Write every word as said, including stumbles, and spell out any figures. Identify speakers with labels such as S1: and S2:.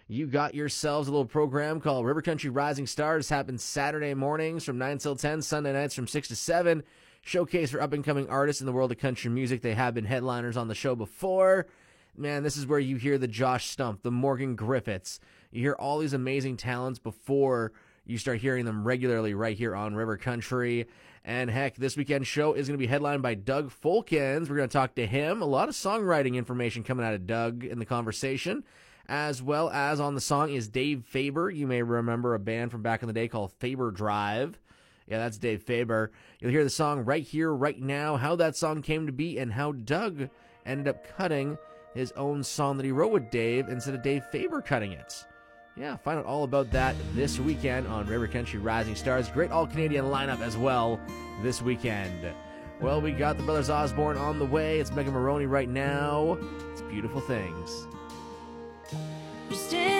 S1: You got yourselves a little program called River Country Rising Stars. Happens Saturday mornings from nine till ten, Sunday nights from six to seven. Showcase for up-and-coming artists in the world of country music. They have been headliners on the show before. Man, this is where you hear the Josh Stump, the Morgan Griffiths. You hear all these amazing talents before you start hearing them regularly right here on River Country. And heck, this weekend's show is going to be headlined by Doug Folkens. We're going to talk to him. A lot of songwriting information coming out of Doug in the conversation. As well as on the song is Dave Faber. You may remember a band from back in the day called Faber Drive. Yeah, that's Dave Faber. You'll hear the song right here, right now, how that song came to be, and how Doug ended up cutting his own song that he wrote with Dave instead of Dave Faber cutting it. Yeah, find out all about that this weekend on River Country Rising Stars. Great all-Canadian lineup as well this weekend. Well, we got the Brothers Osborne on the way. It's Megan Maroney right now. It's Beautiful Things.
S2: Just